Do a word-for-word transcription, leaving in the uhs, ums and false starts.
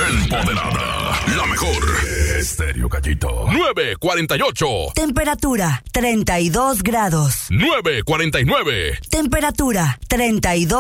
Empoderada. La mejor. Estéreo Gallito. nueve cuarenta y ocho. Temperatura treinta y dos grados. nueve cuarenta y nueve. Temperatura treinta y dos.